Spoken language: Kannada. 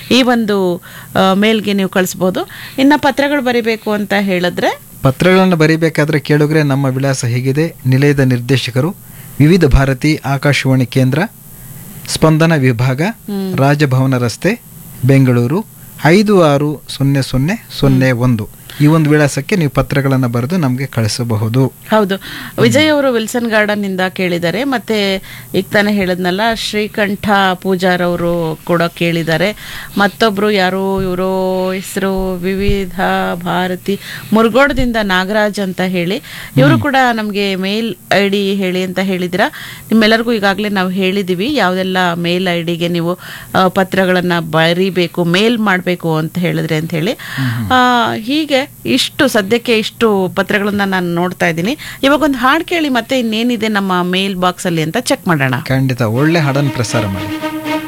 ಈ ಒಂದು ಮೇಲ್ಗೆ ನೀವು ಕಳಿಸ್ಬೋದು. ಇನ್ನು ಪತ್ರಗಳು ಬರಿಬೇಕು ಅಂತ ಹೇಳಿದ್ರೆ ಪತ್ರಗಳನ್ನು ಬರೀಬೇಕಾದ್ರೆ ಕೇಳುಗರೆ ನಮ್ಮ ವಿಳಾಸ ಹೀಗಿದೆ. ನಿಲಯದ ನಿರ್ದೇಶಕರು ವಿವಿಧ ಭಾರತಿ ಆಕಾಶವಾಣಿ ಕೇಂದ್ರ, ಸ್ಪಂದನ ವಿಭಾಗ, ರಾಜಭವನ ರಸ್ತೆ, ಬೆಂಗಳೂರು 560001. ಈ ಒಂದು ವಿಳಾಸಕ್ಕೆ ನೀವು ಪತ್ರಗಳನ್ನು ಬರೆದು ನಮಗೆ ಕಳಿಸಬಹುದು. ಹೌದು, ವಿಜಯ್ ಅವರು ವಿಲ್ಸನ್ ಗಾರ್ಡನ್ ಇಂದ ಕೇಳಿದ್ದಾರೆ. ಮತ್ತೆ ಈಗ ತಾನೇ ಹೇಳಿದ್ನಲ್ಲ, ಶ್ರೀಕಂಠ ಪೂಜಾರ್ ಅವರು ಕೂಡ ಕೇಳಿದ್ದಾರೆ. ಮತ್ತೊಬ್ರು ಯಾರು ಇವರು ಹೆಸರು ವಿವಿಧ ಭಾರತಿ ಮುರುಗೋಡದಿಂದ ನಾಗರಾಜ್ ಅಂತ ಹೇಳಿ, ಇವರು ಕೂಡ ನಮಗೆ ಮೇಲ್ ID ಹೇಳಿ ಅಂತ ಹೇಳಿದಿರ. ನಿಮ್ಮೆಲ್ಲರಿಗೂ ಈಗಾಗಲೇ ನಾವು ಹೇಳಿದ್ದೀವಿ ಯಾವುದೆಲ್ಲ ಮೇಲ್ IDಗೆ ನೀವು ಪತ್ರಗಳನ್ನು ಬರೀಬೇಕು, ಮೇಲ್ ಮಾಡಬೇಕು ಅಂತ ಹೇಳಿದ್ರೆ ಅಂತ ಹೇಳಿ. ಹೀಗೆ ಇಷ್ಟು ಸದ್ಯಕ್ಕೆ ಇಷ್ಟು ಪತ್ರಗಳನ್ನ ನಾನು ನೋಡ್ತಾ ಇದ್ದೀನಿ. ಇವಾಗ ಒಂದು ಹಾಡು ಕೇಳಿ ಮತ್ತೆ ಇನ್ನೇನಿದೆ ನಮ್ಮ ಮೇಲ್ ಬಾಕ್ಸ್ ಅಲ್ಲಿ ಅಂತ ಚೆಕ್ ಮಾಡೋಣ. ಖಂಡಿತ ಒಳ್ಳೆ ಹಾಡನ್ನು ಪ್ರಸಾರ ಮಾಡಿ.